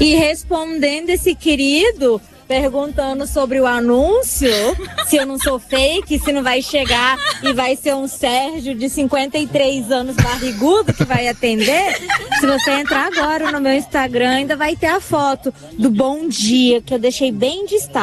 E respondendo esse querido, perguntando sobre o anúncio, se eu não sou fake, se não vai chegar e vai ser um Sérgio de 53 anos barrigudo que vai atender. Se você entrar agora no meu Instagram, ainda vai ter a foto do Bom Dia, que eu deixei bem destaque.